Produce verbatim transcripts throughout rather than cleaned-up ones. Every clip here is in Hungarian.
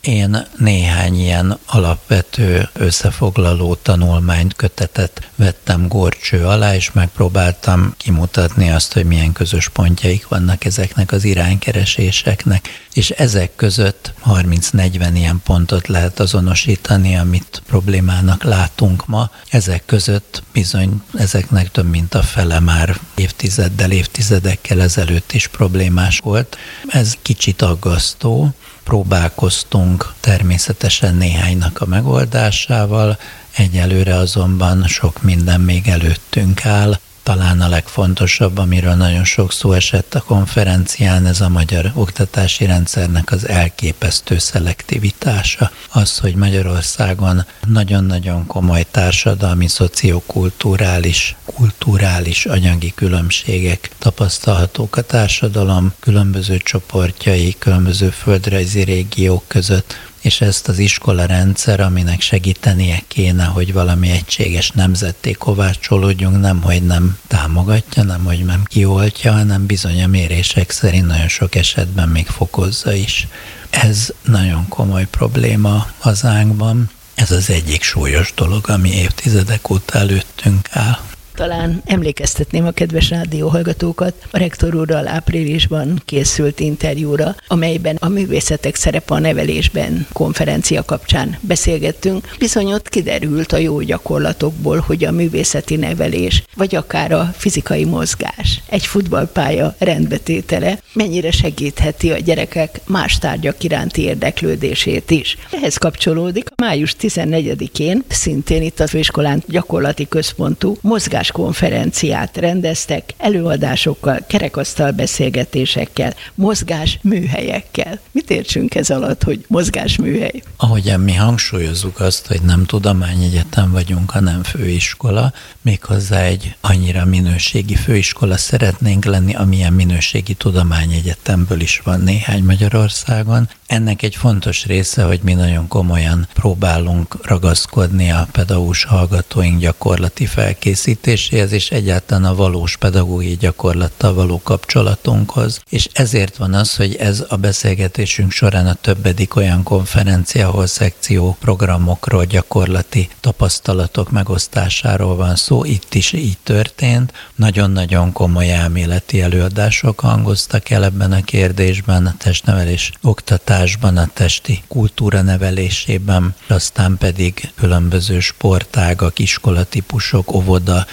Én néhány ilyen alapvető összefoglaló tanulmányt, kötetet vettem górcső alá, és megpróbáltam kimutatni azt, hogy milyen közös pontjaik vannak ezeknek az iránykereséseknek. És ezek között harminc-negyven ilyen pontot lehet azonosítani, amit problémának látunk ma. Ezek között bizony ezeknek több mint a fele már évtizeddel, évtizedekkel ezelőtt is problémás volt. Ez kicsit aggasztó. Próbálkoztunk természetesen néhánynak a megoldásával, egyelőre azonban sok minden még előttünk áll. Talán a legfontosabb, amiről nagyon sok szó esett a konferencián, ez a magyar oktatási rendszernek az elképesztő szelektivitása. Az, hogy Magyarországon nagyon-nagyon komoly társadalmi, szociokulturális, kulturális, anyagi különbségek tapasztalhatók a társadalom különböző csoportjai, különböző földrajzi régiók között, és ezt az iskolarendszer, aminek segítenie kéne, hogy valami egységes nemzetté kovácsolódjunk, nem, hogy nem támogatja, nem, hogy nem kioltja, hanem bizony a mérések szerint nagyon sok esetben még fokozza is. Ez nagyon komoly probléma hazánkban. Ez az egyik súlyos dolog, ami évtizedek óta előttünk áll. Talán emlékeztetném a kedves rádióhallgatókat a rektor úrral áprilisban készült interjúra, amelyben a művészetek szerepe a nevelésben konferencia kapcsán beszélgettünk. Bizony ott kiderült a jó gyakorlatokból, hogy a művészeti nevelés, vagy akár a fizikai mozgás, egy futballpálya rendbetétele mennyire segítheti a gyerekek más tárgyak iránti érdeklődését is. Ehhez kapcsolódik a május tizennegyedikén, szintén itt a főiskolán gyakorlati központú mozgás konferenciát rendeztek, előadásokkal, kerekasztal beszélgetésekkel, mozgásműhelyekkel. Mit értsünk ez alatt, hogy mozgásműhely? Ahogyan mi hangsúlyozzuk azt, hogy nem tudományegyetem vagyunk, hanem főiskola, méghozzá egy annyira minőségi főiskola szeretnénk lenni, amilyen minőségi tudományegyetemből is van néhány Magyarországon. Ennek egy fontos része, hogy mi nagyon komolyan próbálunk ragaszkodni a pedagógus hallgatóink gyakorlati felkészítéséhez, és egyáltalán a valós pedagógiai gyakorlattal való kapcsolatunkhoz. És ezért van az, hogy ez a beszélgetésünk során a többedik olyan konferencia, ahol szekció programokról, gyakorlati tapasztalatok megosztásáról van szó. Itt is így történt. Nagyon-nagyon komoly elméleti előadások hangoztak el ebben a kérdésben, a testnevelés oktatásban, a testi kultúra nevelésében, aztán pedig különböző sportágak, iskolatípusok, óvoda,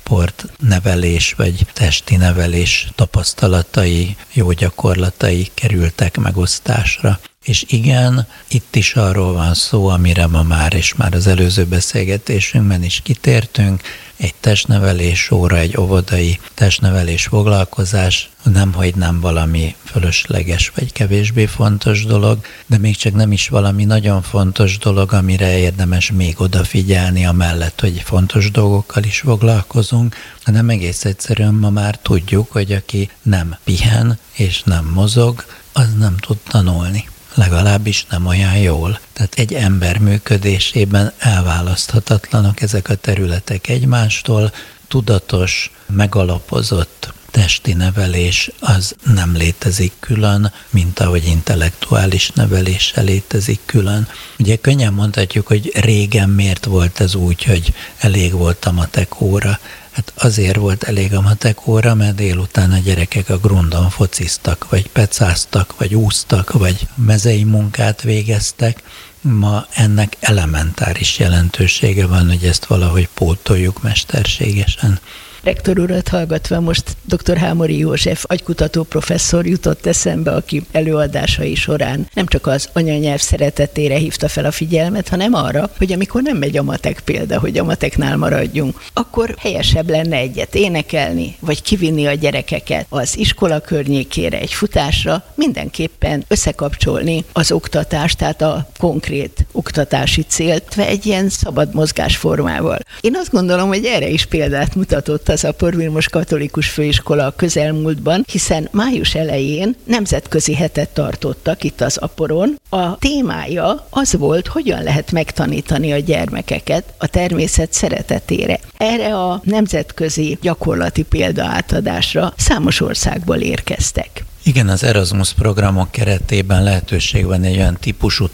sportnevelés vagy testi nevelés tapasztalatai, jó gyakorlatai kerültek megosztásra. És igen, itt is arról van szó, amire ma már, és már az előző beszélgetésünkben is kitértünk, egy testnevelés óra, egy óvodai testnevelés foglalkozás nemhogy nem valami fölösleges vagy kevésbé fontos dolog, de még csak nem is valami nagyon fontos dolog, amire érdemes még odafigyelni amellett, hogy fontos dolgokkal is foglalkozunk, hanem egész egyszerűen ma már tudjuk, hogy aki nem pihen és nem mozog, az nem tud tanulni. Legalábbis nem olyan jól. Tehát egy ember működésében elválaszthatatlanok ezek a területek egymástól. Tudatos, megalapozott testi nevelés az nem létezik külön, mint ahogy intellektuális nevelés se létezik külön. Ugye könnyen mondhatjuk, hogy régen miért volt ez úgy, hogy elég volt a matek óra. Hát azért volt elég a matek óra, mert délután a gyerekek a grundon fociztak, vagy pecáztak, vagy úsztak, vagy mezei munkát végeztek. Ma ennek elementáris jelentősége van, hogy ezt valahogy pótoljuk mesterségesen. Rektor urat hallgatva most dr. Hámori József agykutató professzor jutott eszembe, aki előadásai során nem csak az anyanyelv szeretetére hívta fel a figyelmet, hanem arra, hogy amikor nem megy a matek példa, hogy a mateknál maradjunk, akkor helyesebb lenne egyet énekelni, vagy kivinni a gyerekeket az iskola környékére egy futásra, mindenképpen összekapcsolni az oktatást, tehát a konkrét oktatási célt egy ilyen szabad mozgásformával. Én azt gondolom, hogy erre is példát mutatott az a Porvilmos Katolikus Főiskola a közelmúltban, hiszen május elején nemzetközi hetet tartottak itt az Aporon. A témája az volt, hogyan lehet megtanítani a gyermekeket a természet szeretetére. Erre a nemzetközi gyakorlati példaátadásra számos országból érkeztek. Igen, az Erasmus programok keretében lehetőség van egy olyan típusú